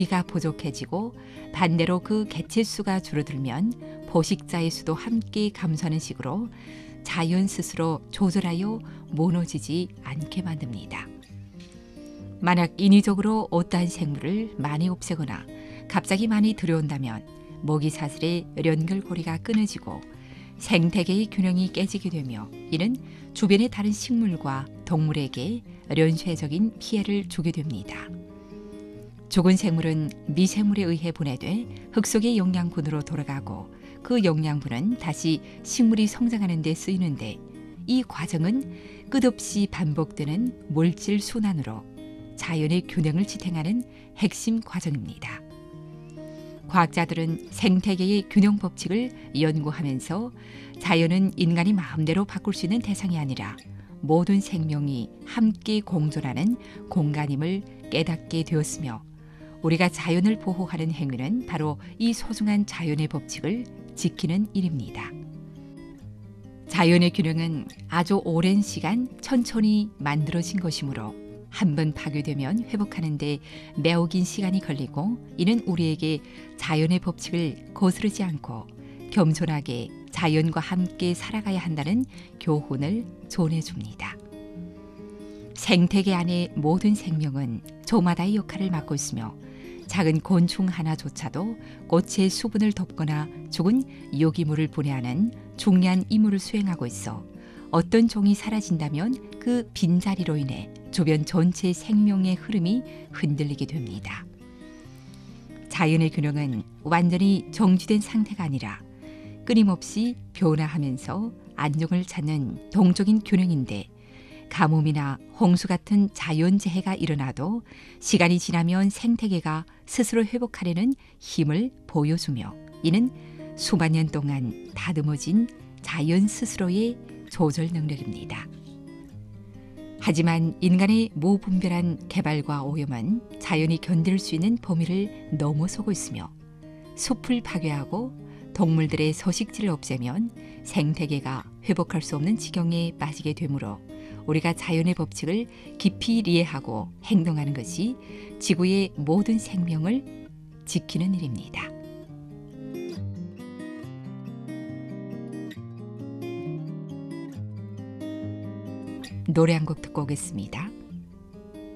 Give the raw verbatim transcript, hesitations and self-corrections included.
가 부족해지고 반대로 그 개체 수가 줄어들면 포식자의 수도 함께 감소하는 식으로 자연 스스로 조절하여 무너지지 않게 만듭니다. 만약 인위적으로 어떠한 생물을 많이 없애거나 갑자기 많이 들여온다면 먹이사슬의 연결고리가 끊어지고 생태계의 균형이 깨지게 되며 이는 주변의 다른 식물과 동물에게 연쇄적인 피해를 주게 됩니다. 죽은 생물은 미생물에 의해 분해돼 흙 속의 영양분으로 돌아가고 그 영양분은 다시 식물이 성장하는 데 쓰이는데 이 과정은 끝없이 반복되는 물질 순환으로 자연의 균형을 지탱하는 핵심 과정입니다. 과학자들은 생태계의 균형 법칙을 연구하면서 자연은 인간이 마음대로 바꿀 수 있는 대상이 아니라 모든 생명이 함께 공존하는 공간임을 깨닫게 되었으며 우리가 자연을 보호하는 행위는 바로 이 소중한 자연의 법칙을 지키는 일입니다. 자연의 균형은 아주 오랜 시간 천천히 만들어진 것이므로 한 번 파괴되면 회복하는 데 매우 긴 시간이 걸리고 이는 우리에게 자연의 법칙을 거스르지 않고 겸손하게 자연과 함께 살아가야 한다는 교훈을 전해줍니다. 생태계 안의 모든 생명은 조마다의 역할을 맡고 있으며 작은 곤충 하나조차도 꽃의 수분을 덮거나 죽은 유기물을 분해하는 중요한 임무를 수행하고 있어 어떤 종이 사라진다면 그 빈자리로 인해 주변 전체 생명의 흐름이 흔들리게 됩니다. 자연의 균형은 완전히 정지된 상태가 아니라 끊임없이 변화하면서 안정을 찾는 동적인 균형인데 가뭄이나 홍수 같은 자연재해가 일어나도 시간이 지나면 생태계가 스스로 회복하려는 힘을 보여주며 이는 수만 년 동안 다듬어진 자연 스스로의 조절 능력입니다. 하지만 인간의 무분별한 개발과 오염은 자연이 견딜 수 있는 범위를 넘어서고 있으며 숲을 파괴하고 동물들의 서식지를 없애면 생태계가 회복할 수 없는 지경에 빠지게 되므로 우리가 자연의 법칙을 깊이 이해하고 행동하는 것이 지구의 모든 생명을 지키는 일입니다. 노래 한 곡 듣고 오겠습니다.